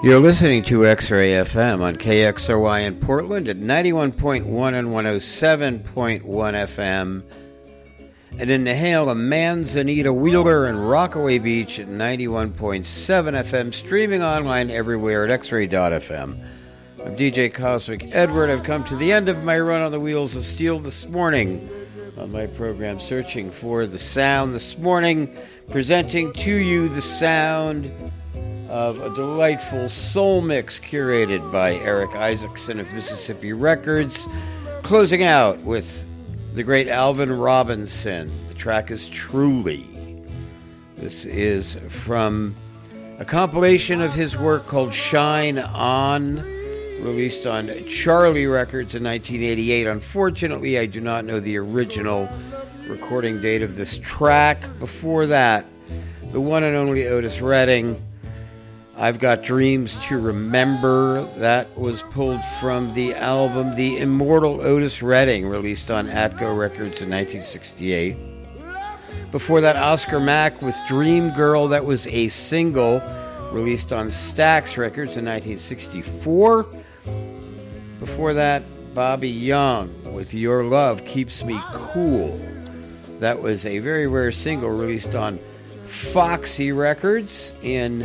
You're listening to X-Ray FM on KXRY in Portland at 91.1 and 107.1 FM, and in Nehala, Manzanita, Wheeler, and Rockaway Beach at 91.7 FM, streaming online everywhere at xray.fm. I'm DJ Cosmic Edward. I've come to the end of my run on the Wheels of Steel this morning on my program Searching for the Sound. This morning, presenting to you the sound of a delightful soul mix curated by Eric Isaacson of Mississippi Records, closing out with the great Alvin Robinson. The track is Truly. This is from a compilation of his work called Shine On, released on Charlie Records in 1988. Unfortunately, I do not know the original recording date of this track. Before that, the one and only Otis Redding, I've Got Dreams to Remember. That was pulled from the album The Immortal Otis Redding, released on Atco Records in 1968. Before that, Oscar Mack with Dream Girl. That was a single released on Stax Records in 1964. Before that, Bobby Young with Your Love Keeps Me Cool. That was a very rare single released on Foxy Records in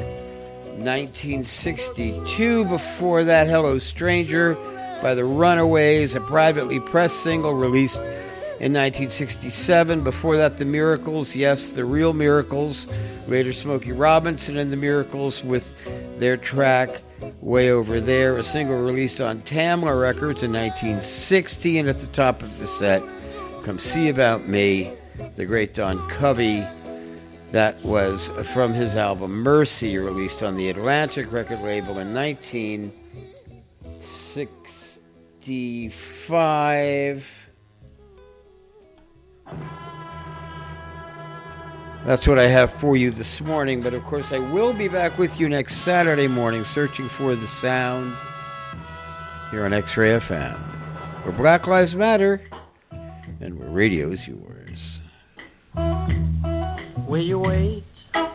1962. Before that, Hello Stranger by the Runaways, a privately pressed single released in 1967. Before that, The Miracles, yes, The Real Miracles, later Smokey Robinson and The Miracles with their track Way Over There, a single released on Tamla Records in 1960. And at the top of the set, Come See About Me, the great Don Covey. That was from his album Mercy, released on the Atlantic record label in 1965. That's what I have for you this morning, but of course I will be back with you next Saturday morning, searching for the sound here on X-Ray FM, where Black Lives Matter and where radio is yours. Way away